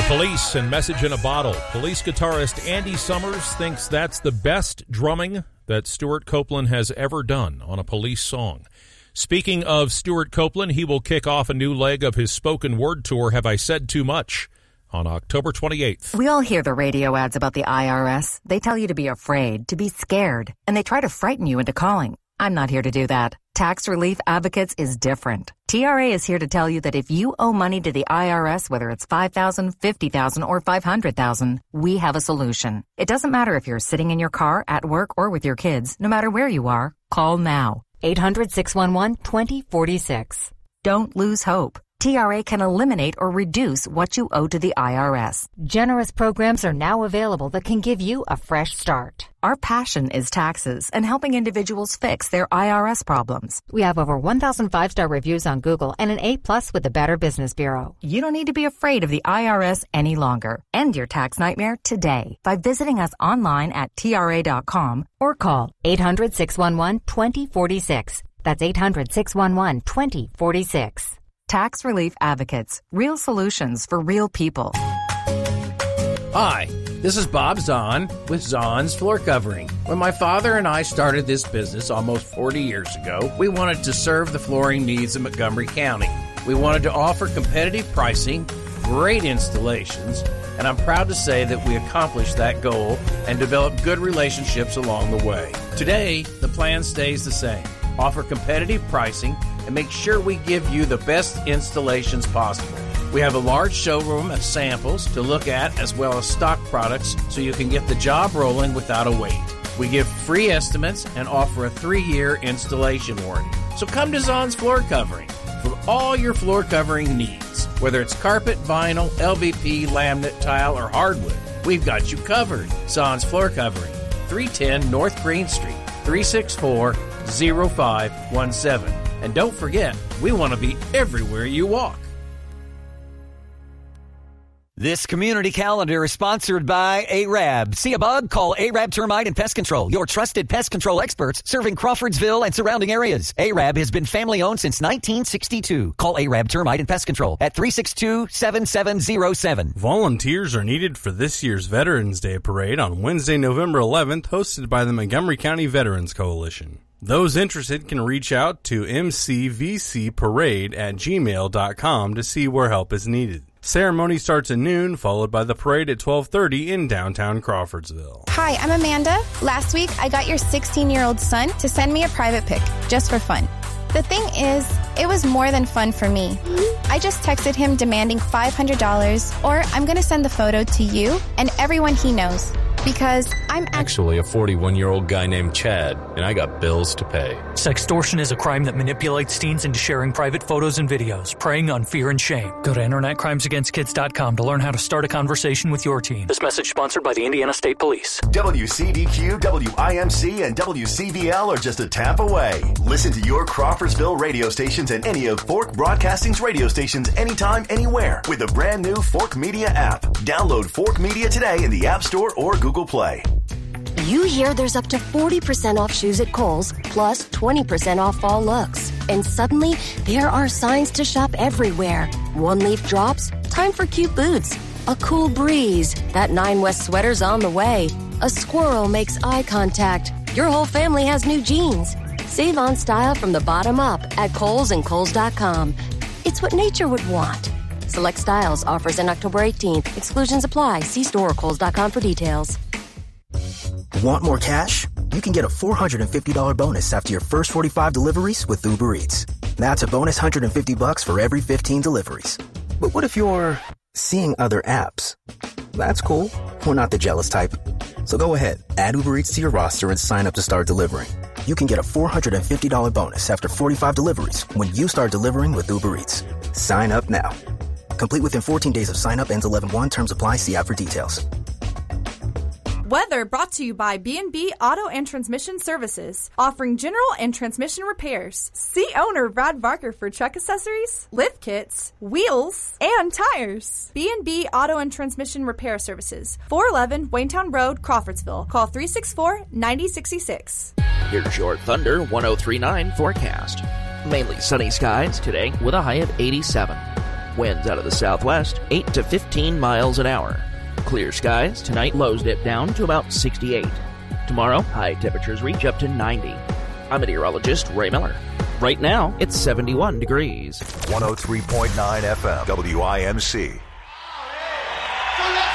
Police and Message in a Bottle. Police guitarist Andy Summers thinks that's the best drumming that Stuart Copeland has ever done on a Police song. Speaking of Stuart Copeland, he will kick off a new leg of his spoken word tour, Have I Said Too Much?, on October 28th. We all hear the radio ads about the IRS. They tell you to be afraid, to be scared, and they try to frighten you into calling. I'm not here to do that. Tax Relief Advocates is different. TRA is here to tell you that if you owe money to the IRS, whether it's $5,000, $50,000, or $500,000, we have a solution. It doesn't matter if you're sitting in your car, at work, or with your kids. No matter where you are, call now. 800-611-2046. Don't lose hope. TRA can eliminate or reduce what you owe to the IRS. Generous programs are now available that can give you a fresh start. Our passion is taxes and helping individuals fix their IRS problems. We have over 1,000 5-star reviews on Google and an A+ with the Better Business Bureau. You don't need to be afraid of the IRS any longer. End your tax nightmare today by visiting us online at TRA.com or call 800-611-2046. That's 800-611-2046. Tax Relief Advocates. Real solutions for real people. Hi, this is Bob Zahn with Zahn's Floor Covering. When my father and I started this business almost 40 years ago, we wanted to serve the flooring needs of Montgomery County. We wanted to offer competitive pricing, great installations, and I'm proud to say that we accomplished that goal and developed good relationships along the way. Today, the plan stays the same. Offer competitive pricing and make sure we give you the best installations possible. We have a large showroom of samples to look at as well as stock products so you can get the job rolling without a wait. We give free estimates and offer a 3-year installation warranty. So come to Zahn's Floor Covering for all your floor covering needs. Whether it's carpet, vinyl, LVP, laminate, tile, or hardwood, we've got you covered. Zahn's Floor Covering, 310 North Green Street, 364-0517. And don't forget, we want to be everywhere you walk. This community calendar is sponsored by ARAB. See a bug? Call ARAB Termite and Pest Control, your trusted pest control experts serving Crawfordsville and surrounding areas. ARAB has been family-owned since 1962. Call ARAB Termite and Pest Control at 362-7707. Volunteers are needed for this year's Veterans Day Parade on Wednesday, November 11th, hosted by the Montgomery County Veterans Coalition. Those interested can reach out to mcvcparade@gmail.com to see where help is needed. Ceremony starts at noon, followed by the parade at 12:30 in downtown Crawfordsville. Hi, I'm Amanda. Last week, I got your 16-year-old son to send me a private pic, just for fun. The thing is, it was more than fun for me. I just texted him demanding $500, or I'm going to send the photo to you and everyone he knows. Because I'm actually a 41-year-old guy named Chad, and I got bills to pay. Sextortion is a crime that manipulates teens into sharing private photos and videos, preying on fear and shame. Go to InternetCrimesAgainstKids.com to learn how to start a conversation with your teen. This message sponsored by the Indiana State Police. WCDQ, WIMC, and WCVL are just a tap away. Listen to your Crawfordsville radio stations and any of Fork Broadcasting's radio stations anytime, anywhere with the brand new Fork Media app. Download Fork Media today in the App Store or Google Play. You hear there's up to 40% off shoes at Kohl's, plus 20% off fall looks. And suddenly, there are signs to shop everywhere. One leaf drops, time for cute boots. A cool breeze, that 9 West sweater's on the way. A squirrel makes eye contact. Your whole family has new jeans. Save on style from the bottom up at Kohl's and Kohl's.com. It's what nature would want. Select styles, offers in October 18th. Exclusions apply. See store or Kohl's.com for details. Want more cash? You can get a $450 bonus after your first 45 deliveries with Uber Eats. That's a bonus $150 for every 15 deliveries. But what if you're seeing other apps? That's cool. We're not the jealous type. So go ahead, add Uber Eats to your roster and sign up to start delivering. You can get a $450 bonus after 45 deliveries when you start delivering with Uber Eats. Sign up now. Complete within 14 days of sign up. Ends 11/1. Terms apply. See app for details. Weather brought to you by B&B Auto and Transmission Services, offering general and transmission repairs. See owner Brad Barker for truck accessories, lift kits, wheels, and tires. B&B Auto and Transmission Repair Services, 411 Waynetown Road, Crawfordsville. Call 364-9066. Here's your Thunder 1039 forecast. Mainly sunny skies today with a high of 87. Winds out of the southwest, 8 to 15 miles an hour. Clear skies. Tonight, lows dip down to about 68. Tomorrow, high temperatures reach up to 90. I'm meteorologist Ray Miller. Right now, it's 71 degrees. 103.9 FM, WIMC.